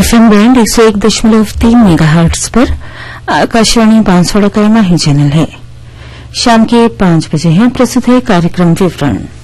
FM band 101.3 megahertz पर आकाशवाणी बांसवाड़ा का माही channel है। शाम के 5 बजे हैं, प्रस्तुत है कार्यक्रम विवरण।